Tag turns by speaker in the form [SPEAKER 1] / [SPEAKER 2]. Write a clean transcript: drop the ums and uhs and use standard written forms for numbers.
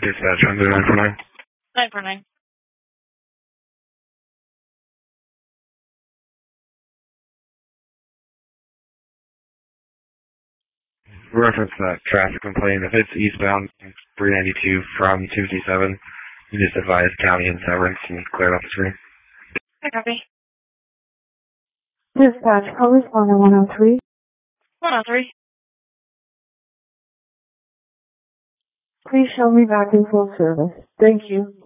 [SPEAKER 1] Dispatch, 949.
[SPEAKER 2] 949.
[SPEAKER 1] Reference that traffic complaint. If it's eastbound 392 from 257, you just advise county and severance and clear it off the screen.
[SPEAKER 2] I copy.
[SPEAKER 3] Dispatch, call responder 103.
[SPEAKER 2] 103.
[SPEAKER 3] Please show me back in full service. Thank you.